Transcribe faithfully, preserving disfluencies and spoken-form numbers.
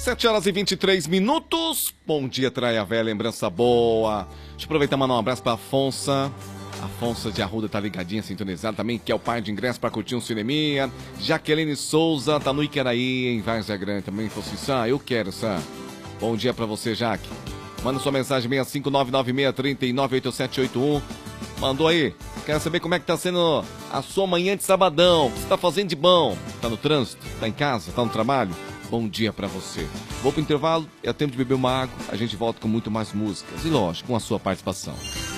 sete horas e vinte e três minutos. Bom dia, Traia Véia, lembrança boa. Deixa eu aproveitar e mandar um abraço pra Afonsa. Afonso de Arruda tá ligadinha, sintonizada também, que é o pai de ingresso pra curtir um cineminha. Jaqueline Souza tá no Icaraí, em Várzea Grande também. Falou assim, Sam, eu quero, Sam. Bom dia pra você, Jaque. Manda sua mensagem seis cinco nove nove seis três nove oito sete oito um. Mandou aí. Quero saber como é que tá sendo a sua manhã de sabadão. O que você tá fazendo de bom? Tá no trânsito? Tá em casa? Tá no trabalho? Bom dia pra você. Vou pro intervalo, é tempo de beber uma água. A gente volta com muito mais músicas e, lógico, com a sua participação.